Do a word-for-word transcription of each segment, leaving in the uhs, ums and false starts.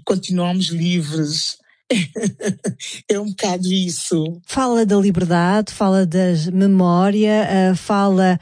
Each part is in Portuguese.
continuamos livres. É um bocado isso. Fala da liberdade, fala da memória, uh, fala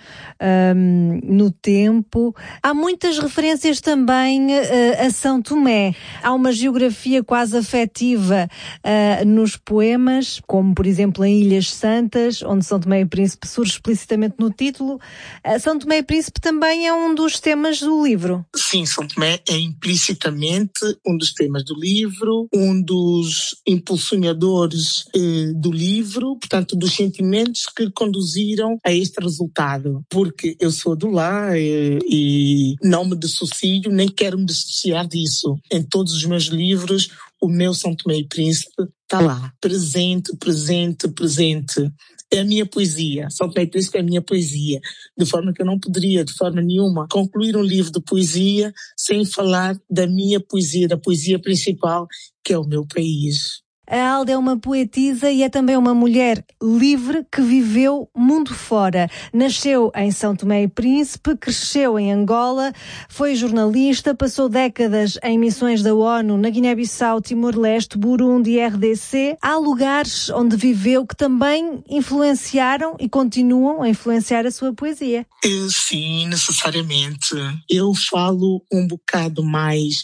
um, no tempo. Há muitas referências também uh, a São Tomé. Há uma geografia quase afetiva uh, nos poemas, como por exemplo em Ilhas Santas, onde São Tomé e Príncipe surge explicitamente no título. Uh, São Tomé e Príncipe também é um dos temas do livro. Sim, São Tomé é implicitamente um dos temas do livro, um dos impulsionadores eh, do livro, portanto, dos sentimentos que conduziram a este resultado. Porque eu sou do lá eh, e não me dissocio, nem quero me dissociar disso. Em todos os meus livros, o meu São Tomé e Príncipe está lá, presente, presente, presente. É a minha poesia. São Tomé e Príncipe é a minha poesia. De forma que eu não poderia, de forma nenhuma, concluir um livro de poesia sem falar da minha poesia, da poesia principal, que é o meu país. A Alda é uma poetisa e é também uma mulher livre que viveu mundo fora. Nasceu em São Tomé e Príncipe, cresceu em Angola, foi jornalista, passou décadas em missões da ONU na Guiné-Bissau, Timor-Leste, Burundi e R D C. Há lugares onde viveu que também influenciaram e continuam a influenciar a sua poesia. Sim, necessariamente. Eu falo um bocado mais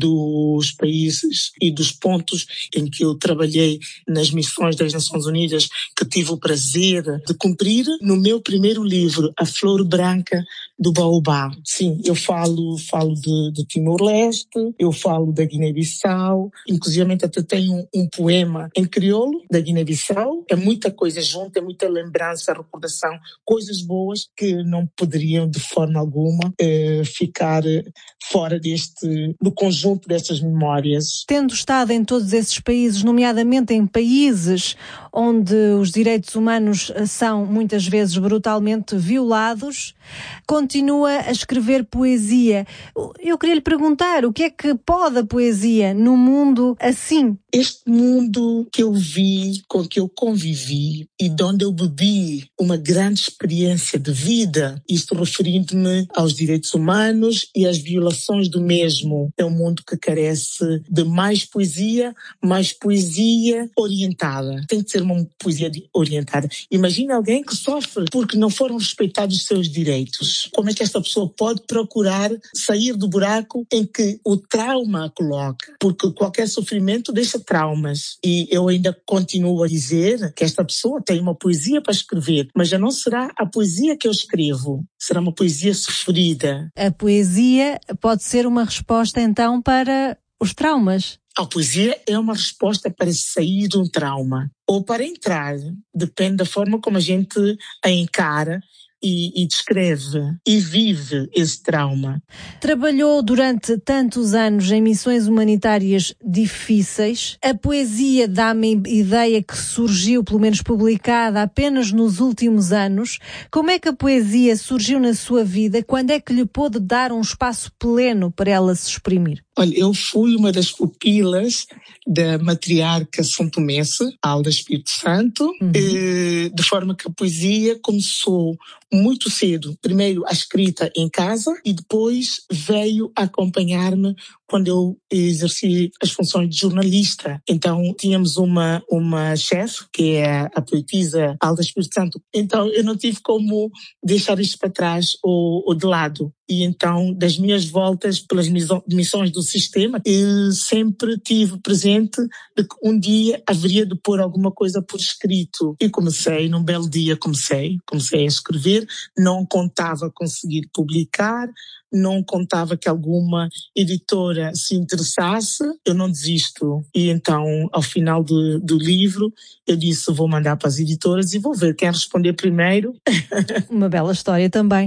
dos países e dos pontos em que eu trabalhei nas missões das Nações Unidas, que tive o prazer de cumprir no meu primeiro livro, A Flor Branca do Baobá. Sim, eu falo, falo de, de Timor-Leste, eu falo da Guiné-Bissau, inclusive até tenho um, um poema em crioulo da Guiné-Bissau. É muita coisa junto, é muita lembrança, recordação, coisas boas que não poderiam de forma alguma eh, ficar fora deste, do conjunto destas memórias. Tendo estado em todos esses países, nomeadamente em países onde os direitos humanos são muitas vezes brutalmente violados, continua a escrever poesia. Eu queria lhe perguntar, o que é que pode a poesia no mundo assim? Este mundo que eu vi, com que eu convivi e de onde eu bebi uma grande experiência de vida, isto referindo-me aos direitos humanos e às violações do mesmo, é um mundo que carece de mais poesia, mais poesia orientada. Tem que ser uma poesia orientada. Imagina alguém que sofre porque não foram respeitados os seus direitos. Como é que esta pessoa pode procurar sair do buraco em que o trauma a coloca? Porque qualquer sofrimento deixa traumas. E eu ainda continuo a dizer que esta pessoa tem uma poesia para escrever, mas já não será a poesia que eu escrevo. Será uma poesia sofrida. A poesia pode ser uma resposta, então, para os traumas. A poesia é uma resposta para sair de um trauma ou para entrar, depende da forma como a gente a encara e, e descreve e vive esse trauma. Trabalhou durante tantos anos em missões humanitárias difíceis. A poesia dá-me a ideia que surgiu, pelo menos publicada, apenas nos últimos anos. Como é que a poesia surgiu na sua vida? Quando é que lhe pôde dar um espaço pleno para ela se exprimir? Olha, eu fui uma das pupilas da matriarca São Tomense, Alda Espírito Santo, uhum. de forma que a poesia começou muito cedo. Primeiro a escrita em casa e depois veio acompanhar-me quando eu exerci as funções de jornalista. Então tínhamos uma, uma chefe, que é a poetisa Alda Espírito Santo. Então eu não tive como deixar isto para trás ou, ou de lado. E então, das minhas voltas pelas missões do sistema, eu sempre tive presente de que um dia haveria de pôr alguma coisa por escrito. E comecei, num belo dia comecei, comecei a escrever, não contava conseguir publicar, não contava que alguma editora se interessasse, eu não desisto. E então, ao final do, do livro, eu disse, vou mandar para as editoras e vou ver quem responder primeiro. Uma bela história também.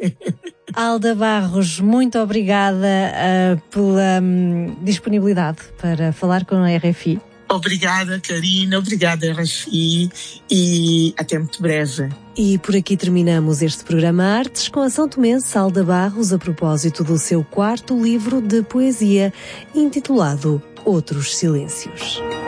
Alda Barros, muito obrigada uh, pela um, disponibilidade para falar com a R F I. Obrigada, Karina, obrigada, R F I, e até muito breve. E por aqui terminamos este programa Artes com a São Tomense Alda Barros a propósito do seu quarto livro de poesia, intitulado Outros Silêncios.